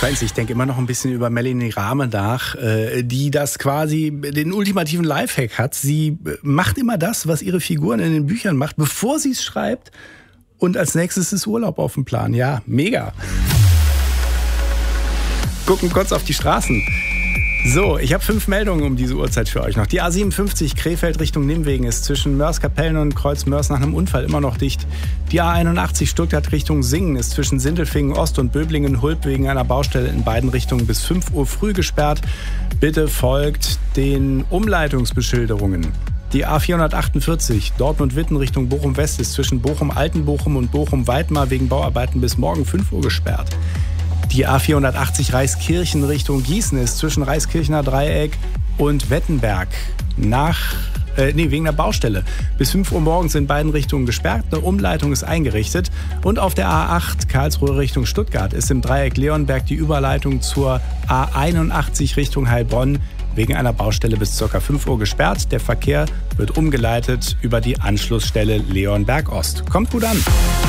Ich denke immer noch ein bisschen über Melanie Rahme nach, die das quasi den ultimativen Lifehack hat. Sie macht immer das, was ihre Figuren in den Büchern macht, bevor sie es schreibt. Und als nächstes ist Urlaub auf dem Plan. Ja, mega. Gucken kurz auf die Straßen. So, ich habe 5 Meldungen um diese Uhrzeit für euch noch. Die A57 Krefeld Richtung Nimwegen ist zwischen Mörs-Kapellen und Kreuz-Mörs nach einem Unfall immer noch dicht. Die A81 Stuttgart Richtung Singen ist zwischen Sindelfingen Ost und Böblingen-Hulp wegen einer Baustelle in beiden Richtungen bis 5 Uhr früh gesperrt. Bitte folgt den Umleitungsbeschilderungen. Die A448 Dortmund-Witten Richtung Bochum-West ist zwischen Bochum-Altenbochum und Bochum-Weidmar wegen Bauarbeiten bis morgen 5 Uhr gesperrt. Die A480 Reiskirchen Richtung Gießen ist zwischen Reiskirchener Dreieck und Wettenberg wegen der Baustelle. Bis 5 Uhr morgens in beiden Richtungen gesperrt. Eine Umleitung ist eingerichtet. Und auf der A8 Karlsruhe Richtung Stuttgart ist im Dreieck Leonberg die Überleitung zur A81 Richtung Heilbronn wegen einer Baustelle bis ca. 5 Uhr gesperrt. Der Verkehr wird umgeleitet über die Anschlussstelle Leonberg Ost. Kommt gut an.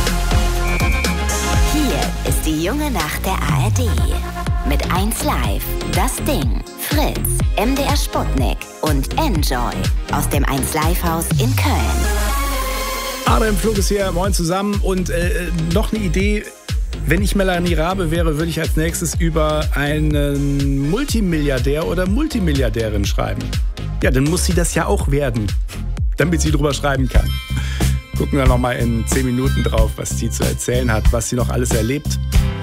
Hier ist die junge Nacht der ARD. Mit 1 Live, Das Ding, Fritz, MDR Sputnik und Enjoy aus dem 1 Live Haus in Köln. Adrian Flug ist hier, moin zusammen. Und noch eine Idee, wenn ich Melanie Rabe wäre, würde ich als nächstes über einen Multimilliardär oder Multimilliardärin schreiben. Ja, dann muss sie das ja auch werden, damit sie drüber schreiben kann. Gucken wir noch mal in 10 Minuten drauf, was sie zu erzählen hat, was sie noch alles erlebt.